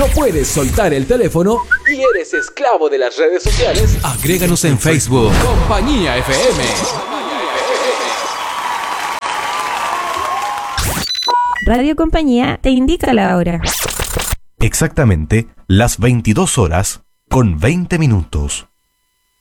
no puedes soltar el teléfono y eres esclavo de las redes sociales, agréganos en Facebook. Compañía FM. Radio Compañía te indica la hora. Exactamente las 22 horas con 20 minutos.